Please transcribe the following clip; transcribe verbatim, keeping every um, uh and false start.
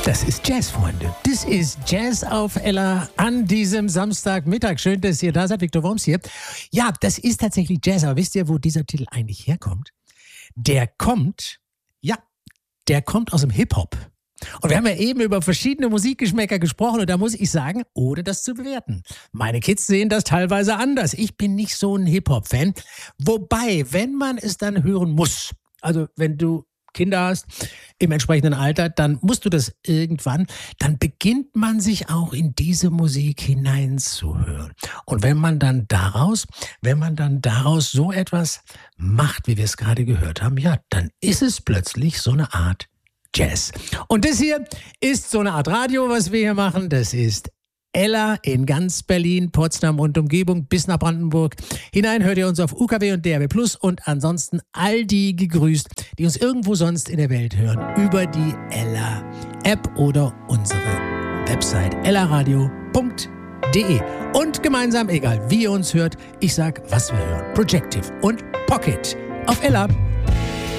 Das ist Jazz, Freunde. Das ist Jazz auf Ella an diesem Samstagmittag. Schön, dass ihr da seid. Viktor Worms hier. Ja, das ist tatsächlich Jazz. Aber wisst ihr, wo dieser Titel eigentlich herkommt? Der kommt, ja, der kommt aus dem Hip-Hop. Und wir haben ja eben über verschiedene Musikgeschmäcker gesprochen und da muss ich sagen, ohne das zu bewerten. Meine Kids sehen das teilweise anders. Ich bin nicht so ein Hip-Hop-Fan. Wobei, wenn man es dann hören muss, also wenn du Kinder hast im entsprechenden Alter, dann musst du das irgendwann, dann beginnt man sich auch in diese Musik hineinzuhören. Und wenn man dann daraus, wenn man dann daraus so etwas macht, wie wir es gerade gehört haben, ja, dann ist es plötzlich so eine Art Jazz. Und das hier ist so eine Art Radio, was wir hier machen. Das ist Ella in ganz Berlin, Potsdam und Umgebung bis nach Brandenburg. Hinein hört ihr uns auf U K W und D A B Plus und ansonsten all die gegrüßt, die uns irgendwo sonst in der Welt hören, über die Ella-App oder unsere Website ellaradio punkt de. Und gemeinsam, egal wie ihr uns hört, ich sag, was wir hören. Projective und Pocket auf Ella.